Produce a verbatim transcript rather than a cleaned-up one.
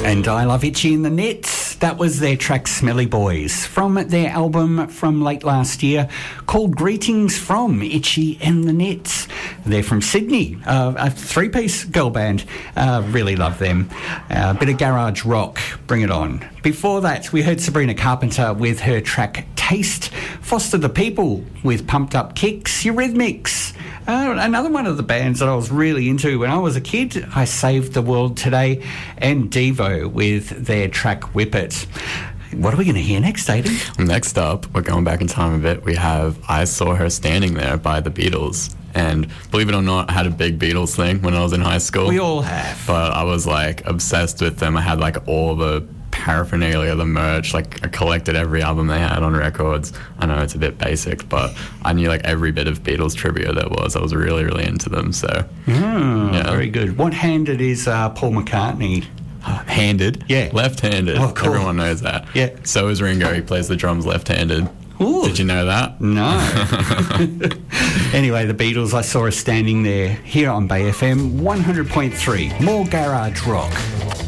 And I Love Itchy and the Nets. That was their track Smelly Boys from their album from late last year called Greetings from Itchy and the Nets. They're from Sydney, uh, a three-piece girl band. Uh, really love them. A uh, bit of garage rock. Bring it on. Before that, we heard Sabrina Carpenter with her track Taste. Foster the People with Pumped Up Kicks. Eurythmics. Uh, another one of the bands that I was really into when I was a kid, I Saved the World Today, and Devo with their track Whip It. What are we going to hear next, Aidan? Next up, we're going back in time a bit. We have I Saw Her Standing There by the Beatles. And believe it or not, I had a big Beatles thing when I was in high school. We all have. But I was like obsessed with them. I had like all the paraphernalia, the merch, like I collected every album they had on records. I know it's a bit basic, but I knew like every bit of Beatles trivia there was. I was really, really into them. So, mm, yeah. Very good. What-handed is uh, Paul McCartney? Handed? Yeah. Left-handed. Oh, cool. Everyone knows that. Yeah. So is Ringo. He plays the drums left-handed. Ooh. Did you know that? No. Anyway, the Beatles, I Saw Her Standing There here on Bay F M one hundred point three. More garage rock.